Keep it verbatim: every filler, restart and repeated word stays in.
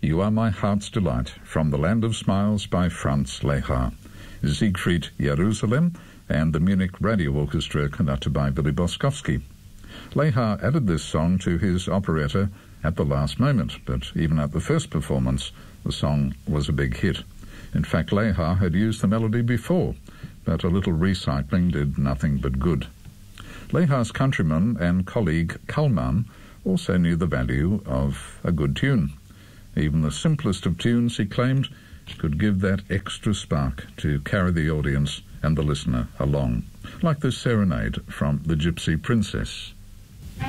You Are My Heart's Delight, from The Land of Smiles by Franz Lehár, Siegfried Jerusalem, and the Munich Radio Orchestra conducted by Billy Boskovsky. Lehár added this song to his operetta at the last moment, but even at the first performance, the song was a big hit. In fact, Lehár had used the melody before, but a little recycling did nothing but good. Lehár's countryman and colleague Kallman also knew the value of a good tune. Even the simplest of tunes, he claimed, could give that extra spark to carry the audience and the listener along, like this serenade from The Gypsy Princess.